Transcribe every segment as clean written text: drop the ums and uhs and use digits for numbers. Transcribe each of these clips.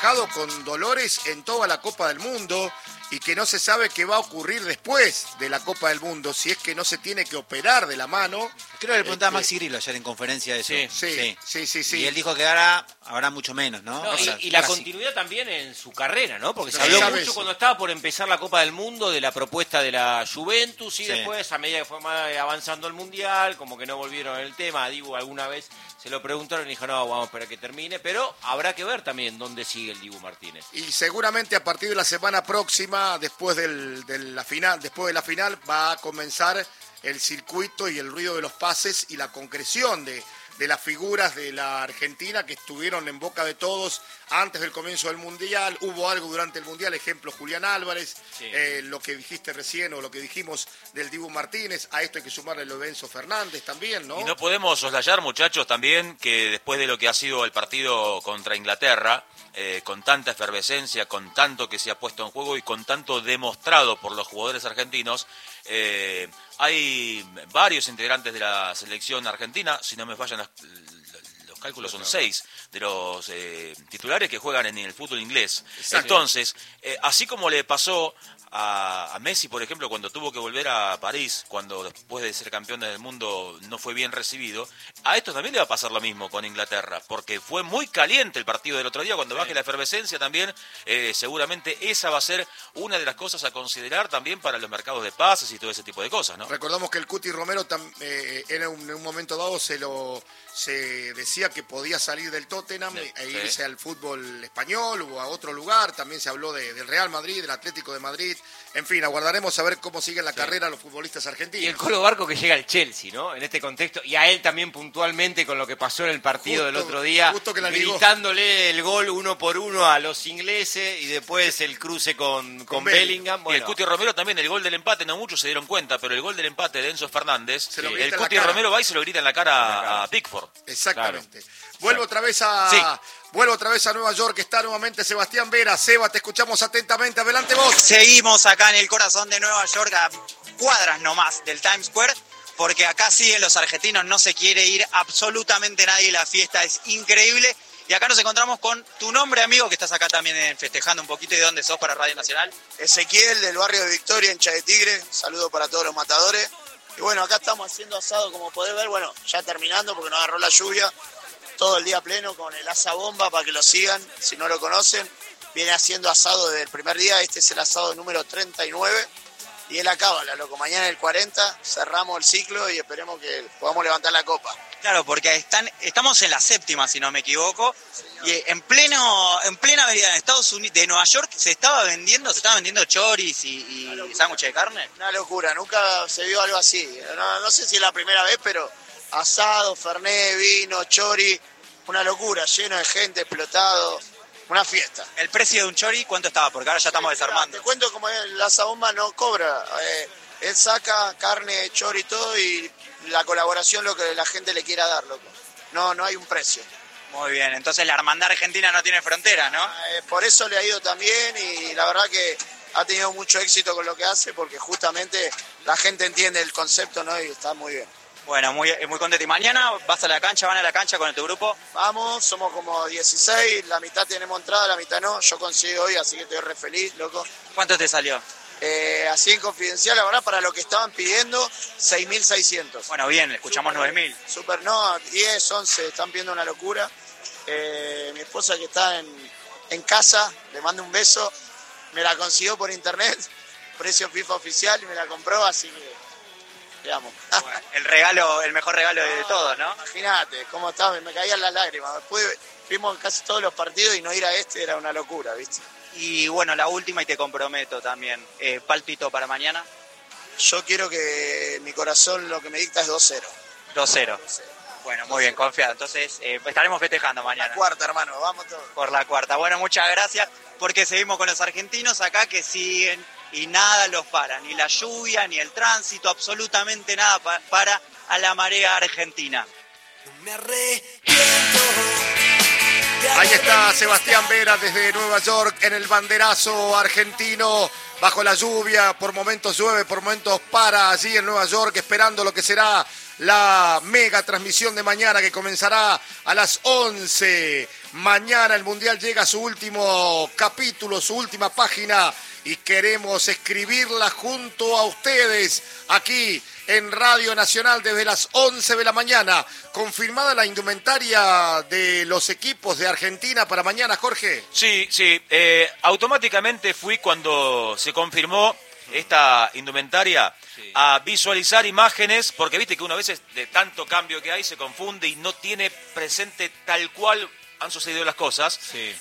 trabajado con dolores en toda la Copa del Mundo y que no se sabe qué va a ocurrir después de la Copa del Mundo, si es que no se tiene que operar de la mano. Creo que le preguntaba a Maxi Grillo ayer en conferencia de eso. Sí. Y él dijo que ahora habrá mucho menos, ¿no? Y la continuidad también en su carrera, ¿no? Porque se habló mucho cuando estaba por empezar la Copa del Mundo de la propuesta de la Juventus y después, a medida que fue avanzando el Mundial, como que no volvieron el tema. A Dibu alguna vez se lo preguntaron y dijo, no, vamos a esperar que termine, pero habrá que ver también dónde sigue el Dibu Martínez. Y seguramente a partir de la semana próxima, después de la final, va a comenzar el circuito y el ruido de los pases y la concreción de las figuras de la Argentina que estuvieron en boca de todos antes del comienzo del Mundial. Hubo algo durante el Mundial, ejemplo Julián Álvarez, lo que dijiste recién o lo que dijimos del Dibu Martínez. A esto hay que sumarle lo de Enzo Fernández también, ¿no? Y no podemos soslayar, muchachos, también que después de lo que ha sido el partido contra Inglaterra, con tanta efervescencia, con tanto que se ha puesto en juego y con tanto demostrado por los jugadores argentinos, hay varios integrantes de la selección argentina, si no me fallan los cálculos, son 6 de los titulares que juegan en el fútbol inglés. Exacto. Entonces, así como le pasó a Messi, por ejemplo, cuando tuvo que volver a París, cuando después de ser campeón del mundo no fue bien recibido, a esto también le va a pasar lo mismo con Inglaterra, porque fue muy caliente el partido del otro día. Cuando baje la efervescencia también, seguramente esa va a ser una de las cosas a considerar también para los mercados de pases y todo ese tipo de cosas, ¿no? Recordamos que el Cuti Romero en un momento dado se decía que podía salir del Tottenham e irse al fútbol español o a otro lugar. También se habló del Real Madrid, del Atlético de Madrid. En fin, aguardaremos a ver cómo siguen la carrera los futbolistas argentinos. Y el Colo Barco que llega al Chelsea, ¿no? En este contexto. Y a él también puntualmente con lo que pasó en el partido del otro día. Gritándole el gol 1-1 a los ingleses y después el cruce con Bellingham. Bueno. Y el Cuti Romero también, el gol del empate, no muchos se dieron cuenta, pero el gol del empate de Enzo Fernández, el Cuti Romero va y se lo grita en la cara a Pickford. Exactamente. Claro. Vuelvo otra vez a Nueva York, está nuevamente Sebastián Vera. Seba, te escuchamos atentamente, adelante vos. Seguimos acá en el corazón de Nueva York, a cuadras nomás del Times Square, porque acá siguen los argentinos, no se quiere ir absolutamente nadie, la fiesta es increíble. Y acá nos encontramos con tu nombre, amigo, que estás acá también festejando un poquito. ¿Y de dónde sos para Radio Nacional? Ezequiel, del barrio de Victoria, en Chá de Tigre. Saludo para todos los matadores. Y bueno, acá estamos haciendo asado, como podés ver, bueno, ya terminando porque nos agarró la lluvia. Todo el día pleno con el asa bomba para que lo sigan, si no lo conocen. Viene haciendo asado desde el primer día, este es el asado número 39. Y es la cábala, loco. Mañana el 40 cerramos el ciclo y esperemos que podamos levantar la copa. Claro, porque estamos en la 7ª, si no me equivoco, y en plena avenida en Estados Unidos, de Nueva York, se estaban vendiendo choris y sándwiches de carne. Una locura, nunca se vio algo así. No sé si es la primera vez, pero asado, fernet, vino, chori, una locura, lleno de gente, explotado, una fiesta. ¿El precio de un chori cuánto estaba? Porque ahora ya estamos desarmando. Te cuento como la asabomba no cobra, él saca carne, chori y todo, y la colaboración lo que la gente le quiera dar, loco. No hay un precio. Muy bien, entonces la hermandad argentina no tiene fronteras, ¿no? Por eso le ha ido tan bien y la verdad que ha tenido mucho éxito con lo que hace porque justamente la gente entiende el concepto, ¿no? Y está muy bien. Bueno, muy contento. ¿Y mañana van a la cancha con tu grupo? Vamos, somos como 16, la mitad tenemos entrada, la mitad no. Yo conseguí hoy, así que estoy re feliz, loco. ¿Cuánto te salió? Así en confidencial, la verdad, para lo que estaban pidiendo, 6.600. Bueno, bien, escuchamos 9.000. Súper, no, 10, 11, están pidiendo una locura. Mi esposa que está en casa, le mando un beso, me la consiguió por internet, precio FIFA oficial, y me la compró, así que te amo. Bueno, el mejor regalo de todos, ¿no? Imagínate, cómo estaba, me caían las lágrimas. Después vimos casi todos los partidos y no ir a era una locura, ¿viste? Y bueno, la última y te comprometo también, pálpito para mañana. Yo quiero que mi corazón lo que me dicta es 2-0. 2-0. Bueno, muy bien, confiado. Entonces estaremos festejando mañana. La cuarta, hermano, vamos todos. Por la cuarta. Bueno, muchas gracias, porque seguimos con los argentinos acá que siguen y nada los para, ni la lluvia, ni el tránsito, absolutamente nada para a la marea argentina. No me arrepiento Ahí está Sebastián Vera desde Nueva York en el banderazo argentino, bajo la lluvia, por momentos llueve, por momentos para allí en Nueva York, esperando lo que será la mega transmisión de mañana que comenzará a las 11. Mañana el Mundial llega a su último capítulo, su última página, y queremos escribirla junto a ustedes aquí en Radio Nacional desde las 11 de la mañana. ¿Confirmada la indumentaria de los equipos de Argentina para mañana, Jorge? Sí. Automáticamente fui cuando se confirmó esta indumentaria a visualizar imágenes, porque viste que una vez de tanto cambio que hay se confunde y no tiene presente tal cual han sucedido las cosas.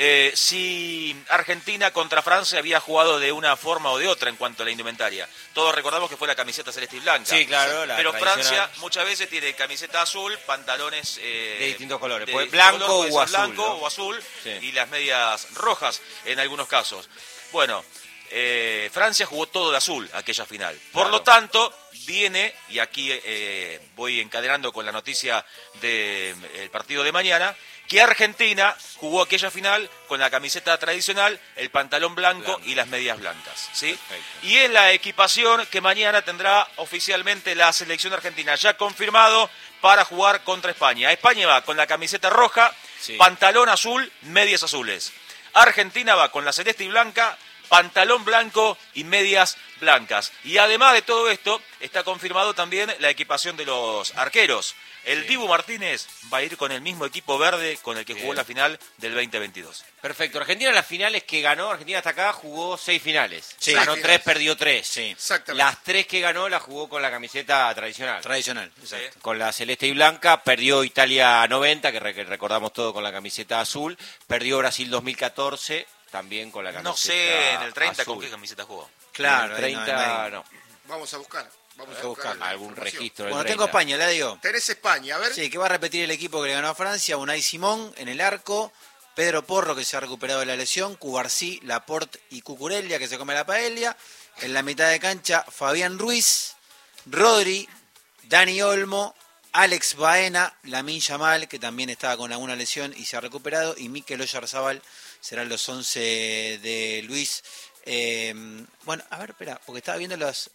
Si Argentina contra Francia había jugado de una forma o de otra en cuanto a la indumentaria. Todos recordamos que fue la camiseta celeste y blanca. Sí, claro. Pero Francia muchas veces tiene camiseta azul, pantalones de distintos colores, de blanco o azul, blanco ¿no? o azul, sí. Y las medias rojas en algunos casos. Bueno, Francia jugó todo de azul aquella final. Por lo tanto, viene, y aquí voy encadenando con la noticia del partido de mañana, que Argentina jugó aquella final con la camiseta tradicional, el pantalón blanco y las medias blancas, ¿sí? Y es la equipación que mañana tendrá oficialmente la selección argentina, ya confirmado para jugar contra España. España va con la camiseta roja, pantalón azul, medias azules. Argentina va con la celeste y blanca, pantalón blanco y medias blancas. Y además de todo esto, está confirmado también la equipación de los arqueros. El Dibu Martínez va a ir con el mismo equipo verde con el que jugó la final del 2022. Perfecto. Argentina en las finales que ganó, Argentina hasta acá jugó 6 finales. Sí, ganó 3, finales. perdió 3. Sí. Exactamente. Las 3 que ganó las jugó con la camiseta tradicional. Tradicional, exacto. Con la celeste y blanca, perdió Italia 90, que recordamos todo con la camiseta azul. Perdió Brasil 2014, también con la camiseta No sé, en el 30 azul. con qué camiseta jugó. Claro, En el 30 no. Vamos a buscar. Vamos a buscar la algún información. registro del Bueno, 30. tengo España, la digo. Tenés España, a ver. Sí, que va a repetir el equipo que le ganó a Francia, Unai Simón en el arco, Pedro Porro, que se ha recuperado de la lesión, Cubarsí, Laporte y Cucurella, que se come la paella. En la mitad de cancha, Fabián Ruiz, Rodri, Dani Olmo, Alex Baena, Lamine Yamal, que también estaba con alguna lesión y se ha recuperado, y Mikel Oyarzabal serán los 11 de Luis. Bueno, a ver, espera, porque estaba viendo las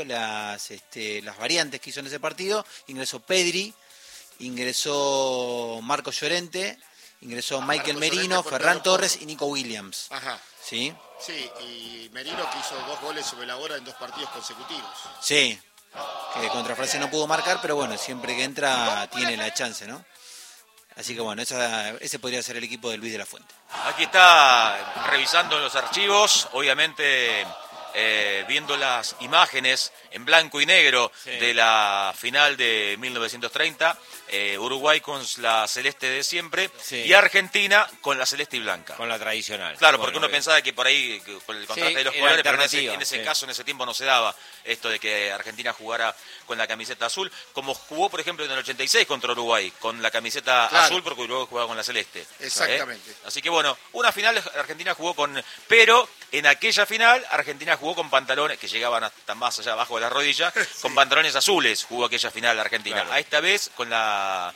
variantes que hizo en ese partido. Ingresó Pedri, ingresó Marco Llorente, ingresó Michael Marco Merino, Llorente por Ferran Pedro Torres Porro. y Nico Williams. Ajá. ¿Sí? Sí, y Merino que hizo 2 goles sobre la hora en 2 partidos consecutivos. Sí. Que contra Francia no pudo marcar, pero bueno, siempre que entra tiene la chance, ¿no? Así que bueno, ese podría ser el equipo de Luis de la Fuente. Aquí está revisando los archivos, obviamente viendo las imágenes en blanco y negro de la final de 1930, Uruguay con la celeste de siempre y Argentina con la celeste y blanca. Con la tradicional. Claro, porque uno pensaba que por ahí, con el contraste de los colores, pero en ese caso, en ese tiempo no se daba esto de que Argentina jugara con la camiseta azul, como jugó, por ejemplo, en el 86 contra Uruguay, con la camiseta azul, porque Uruguay jugaba con la celeste. Exactamente. Así que bueno, una final Argentina jugó con... Pero en aquella final, Argentina jugó con pantalones que llegaban hasta más allá abajo de la rodilla, con pantalones azules jugó aquella final Argentina. Claro. A esta vez con la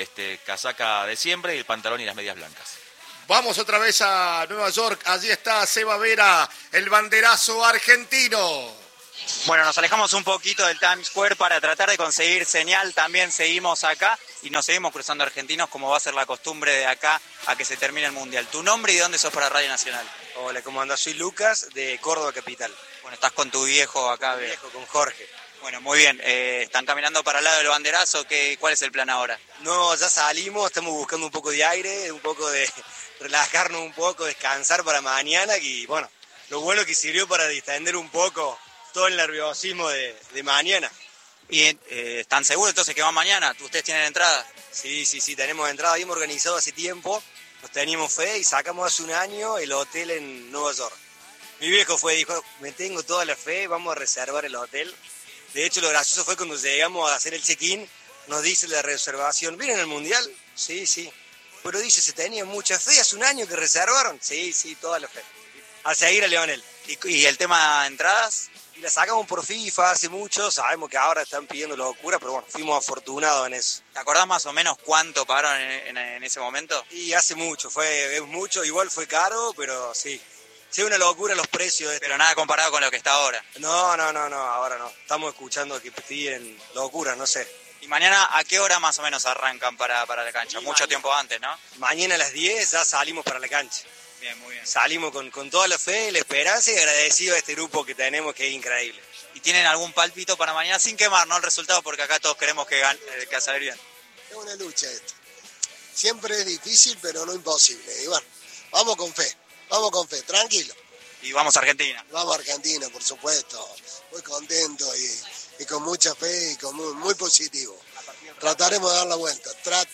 casaca de siempre y el pantalón y las medias blancas. Vamos otra vez a Nueva York. Allí está Seba Vera, el banderazo argentino. Bueno, nos alejamos un poquito del Times Square para tratar de conseguir señal. También seguimos acá y nos seguimos cruzando argentinos, como va a ser la costumbre de acá a que se termine el Mundial. ¿Tu nombre y de dónde sos para Radio Nacional? Hola, ¿cómo andás? Soy Lucas, de Córdoba Capital. Bueno, estás con tu viejo acá. Viejo, con Jorge. Bueno, muy bien. ¿Están caminando para el lado del banderazo? ¿Cuál es el plan ahora? No, ya salimos, estamos buscando un poco de aire, un poco de relajarnos un poco, descansar para mañana. Y bueno, lo bueno que sirvió para distender un poco todo el nerviosismo de mañana. Bien, ¿están seguros entonces que van mañana? ¿Ustedes tienen entrada? Sí, tenemos entrada, habíamos organizado hace tiempo, nos teníamos fe y sacamos hace un año el hotel en Nueva York. Mi viejo dijo, me tengo toda la fe, vamos a reservar el hotel. De hecho, lo gracioso fue cuando llegamos a hacer el check-in, nos dice la reservación, ¿vienen al Mundial? Sí. Pero dice, ¿se tenía mucha fe? ¿Hace un año que reservaron? Sí, toda la fe. A seguir a Leonel. ¿Y el tema de entradas? Y la sacamos por FIFA hace mucho, sabemos que ahora están pidiendo locura, pero bueno, fuimos afortunados en eso. ¿Te acordás más o menos cuánto pagaron en ese momento? Y hace mucho, es mucho, igual fue caro, pero sí. Sí, una locura los precios. Pero nada comparado con lo que está ahora. No, ahora no. Estamos escuchando que piden locura, no sé. ¿Y mañana a qué hora más o menos arrancan para la cancha? Mucho tiempo antes, ¿no? Mañana a las 10 ya salimos para la cancha. Bien, muy bien. Salimos con toda la fe, la esperanza y agradecido a este grupo que tenemos, que es increíble. ¿Y tienen algún palpito para mañana sin quemar, no el resultado? Porque acá todos queremos que salir bien. Es una lucha esto. Siempre es difícil, pero no imposible. Y bueno, vamos con fe, tranquilo. Y vamos a Argentina. Vamos a Argentina, por supuesto. Muy contento y con mucha fe y con muy positivo. Trataremos de dar la vuelta.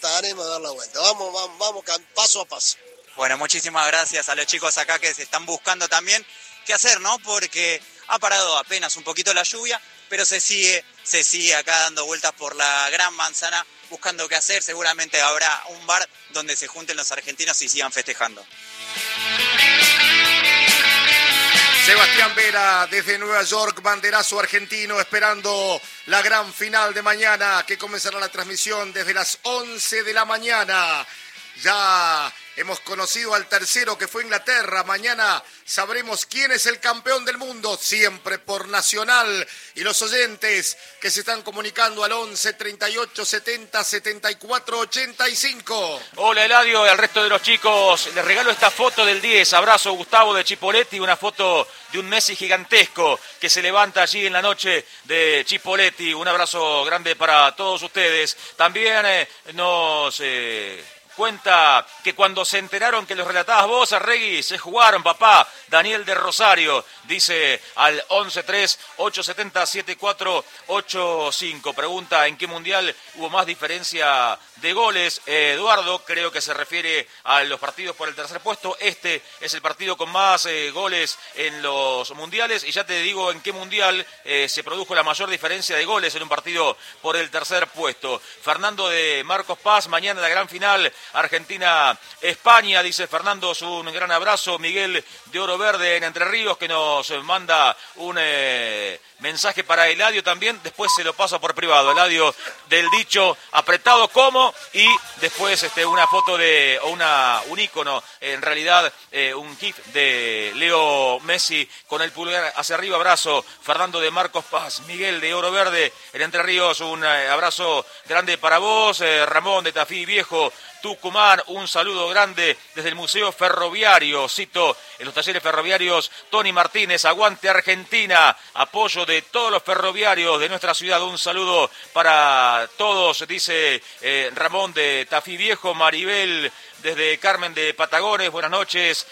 Vamos paso a paso. Bueno, muchísimas gracias a los chicos acá que se están buscando también qué hacer, ¿no? Porque ha parado apenas un poquito la lluvia, pero se sigue acá dando vueltas por la Gran Manzana buscando qué hacer. Seguramente habrá un bar donde se junten los argentinos y sigan festejando. Sebastián Vera desde Nueva York, banderazo argentino, esperando la gran final de mañana, que comenzará la transmisión desde las 11 de la mañana. Ya hemos conocido al tercero, que fue Inglaterra. Mañana sabremos quién es el campeón del mundo, siempre por Nacional. Y los oyentes que se están comunicando al 11 38 70 74 85. Hola Eladio y al resto de los chicos, les regalo esta foto del 10. Abrazo Gustavo de Chipolletti, una foto de un Messi gigantesco que se levanta allí en la noche de Chipolletti. Un abrazo grande para todos ustedes. También nos cuenta que cuando se enteraron que los relatabas vos, Arregui, se jugaron, papá. Daniel de Rosario dice al 11-3-870-7485. Pregunta en qué mundial hubo más diferencia de goles. Eduardo, creo que se refiere a los partidos por el tercer puesto. Este es el partido con más goles en los mundiales. Y ya te digo en qué mundial se produjo la mayor diferencia de goles en un partido por el tercer puesto. Fernando de Marcos Paz, mañana la gran final Argentina-España, dice Fernando, un gran abrazo. Miguel de Oro Verde en Entre Ríos, que nos manda un mensaje para Eladio también. Después se lo paso por privado, Eladio, del dicho apretado como, y después una foto de, o un ícono, en realidad un gif de Leo Messi con el pulgar hacia arriba. Abrazo, Fernando de Marcos Paz. Miguel de Oro Verde en Entre Ríos, un abrazo grande para vos. Ramón de Tafí Viejo, Tucumán, un saludo grande desde el Museo Ferroviario. Cito en los talleres ferroviarios, Tony Martínez, aguante Argentina, apoyo de todos los ferroviarios de nuestra ciudad. Un saludo para todos, dice Ramón de Tafí Viejo. Maribel desde Carmen de Patagones, buenas noches.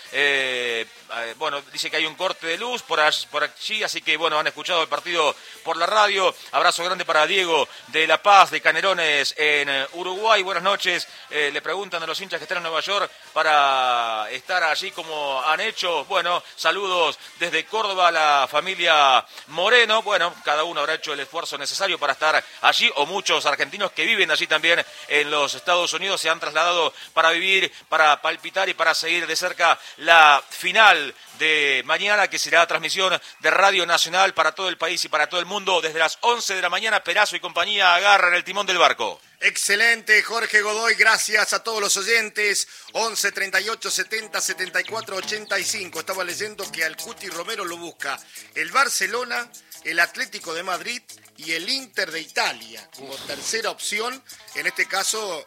Bueno, dice que hay un corte de luz por allí, así que bueno, han escuchado el partido por la radio. Abrazo grande para Diego de La Paz, de Canelones en Uruguay, buenas noches. Le preguntan a los hinchas que están en Nueva York para estar allí como han hecho. Bueno, saludos desde Córdoba a la familia Moreno. Bueno, cada uno habrá hecho el esfuerzo necesario para estar allí, o muchos argentinos que viven allí también en los Estados Unidos se han trasladado para vivir, para palpitar y para seguir de cerca la final de mañana, que será transmisión de Radio Nacional para todo el país y para todo el mundo desde las 11 de la mañana. Perazo y compañía agarran el timón del barco. Excelente, Jorge Godoy, gracias a todos los oyentes. 11 38 70 74 85. Estaba leyendo que al Cuti Romero lo busca el Barcelona, el Atlético de Madrid y el Inter de Italia como tercera opción. En este caso,